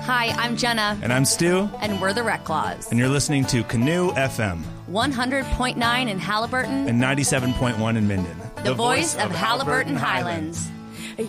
Hi, I'm Jenna. And I'm Stu. And we're the Rec Claws. And you're listening to Canoe FM. 100.9 in Haliburton. And 97.1 in Minden. The voice of Haliburton Highlands. You